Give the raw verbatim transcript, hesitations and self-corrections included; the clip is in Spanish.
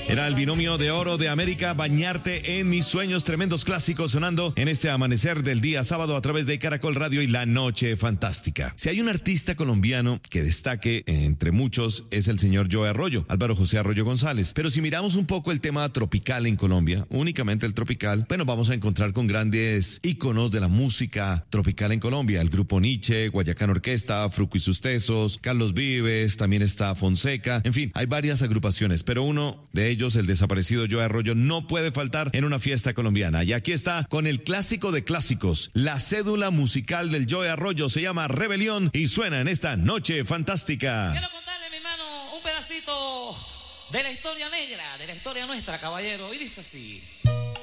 Era el binomio de oro de América, Bañarte en mis sueños, tremendos clásicos sonando en este amanecer del día sábado a través de Caracol Radio y La Noche Fantástica. Si hay un artista colombiano que destaque entre muchos es el señor Joe Arroyo, Álvaro José Arroyo González. Pero si miramos un poco el tema tropical en Colombia, únicamente el tropical, bueno, vamos a encontrar con grandes íconos de la música tropical en Colombia. El grupo Nietzsche, Guayacán Orquesta, Fruco y sus Tesos, Carlos Vives, también está Fonseca. En fin, hay varias agrupaciones, pero uno de ellos ellos, el desaparecido Joe Arroyo, no puede faltar en una fiesta colombiana. Y aquí está con el clásico de clásicos, la cédula musical del Joe Arroyo, se llama Rebelión y suena en esta Noche Fantástica. Quiero contarle, mi hermano, un pedacito de la historia negra, de la historia nuestra, caballero, y dice así.